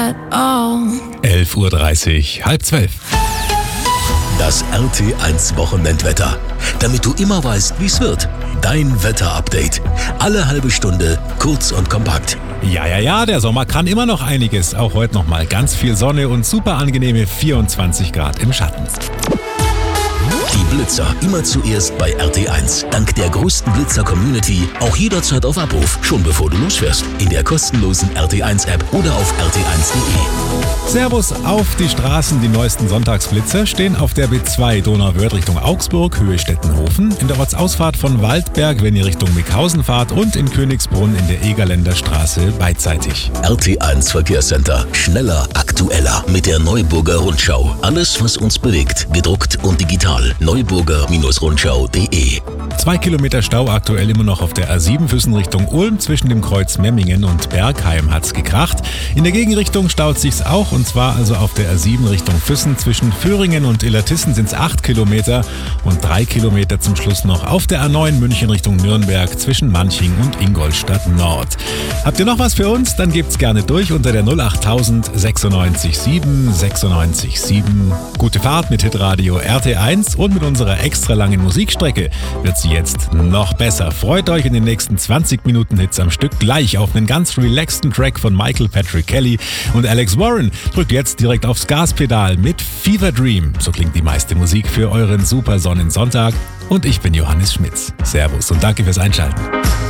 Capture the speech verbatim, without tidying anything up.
at all. elf Uhr dreißig, halb zwölf. Das R T eins Wochenendwetter. Damit du immer weißt, wie es wird. Dein Wetterupdate. Alle halbe Stunde, kurz und kompakt. Ja, ja, ja, der Sommer kann immer noch einiges. Auch heute nochmal ganz viel Sonne und super angenehme vierundzwanzig Grad im Schatten. Die Blitzer immer zuerst bei R T eins. Dank der größten Blitzer-Community auch jederzeit auf Abruf, schon bevor du losfährst. In der kostenlosen R T eins App oder auf r t eins punkt d e. Servus auf die Straßen. Die neuesten Sonntagsblitzer stehen auf der B zwei Donauwörth Richtung Augsburg, Höhe Stettenhofen, in der Ortsausfahrt von Waldberg, wenn ihr Richtung Mickhausen fahrt, und in Königsbrunn in der Egerländer Straße beidseitig. R T eins Verkehrscenter. Schneller, aktueller mit der Neuburger Rundschau. Alles, was uns bewegt, gedruckt und digital. neuburger Rundschau punkt de. Zwei Kilometer Stau aktuell immer noch auf der A sieben Füssen Richtung Ulm. Zwischen dem Kreuz Memmingen und Bergheim hat's gekracht. In der Gegenrichtung staut sich's auch, und zwar also auf der A sieben Richtung Füssen. Zwischen Föhringen und Illertissen sind's acht Kilometer und drei Kilometer zum Schluss noch auf der A neun München Richtung Nürnberg zwischen Manching und Ingolstadt Nord. Habt ihr noch was für uns? Dann gebt's gerne durch unter der null acht null null sechsundneunzig sieben sechsundneunzig sieben. Gute Fahrt mit Hitradio R T eins, und mit unserer extra langen Musikstrecke wird sie jetzt noch besser. Freut euch in den nächsten zwanzig Minuten Hits am Stück gleich auf einen ganz relaxten Track von Michael Patrick Kelly und Alex Warren. Drückt jetzt direkt aufs Gaspedal mit Fever Dream. So klingt die meiste Musik für euren super Sonnensonntag. Und ich bin Johannes Schmitz. Servus und danke fürs Einschalten.